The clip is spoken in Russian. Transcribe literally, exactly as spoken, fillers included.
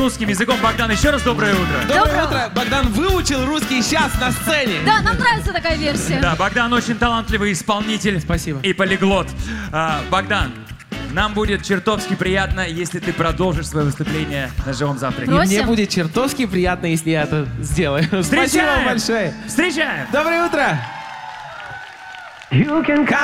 русским языком. Богдан, еще раз доброе утро. Доброе Доброе утро. Богдан выучил русский сейчас на сцене. Да, нам нравится такая версия. Да, Богдан очень талантливый исполнитель. Спасибо. И полиглот. А, Богдан, нам будет чертовски приятно, если ты продолжишь свое выступление на живом завтраке. И мне Просим. будет чертовски приятно, если я это сделаю. Спасибо Встречаем! вам большое. Встречаем! Доброе утро.